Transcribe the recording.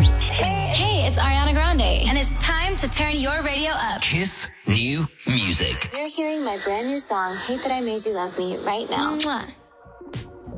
Hey, it's Ariana Grande, and it's time to turn your radio up. Kiss New Music. You're hearing my brand new song, Hate That I Made You Love Me, right now. Mwah.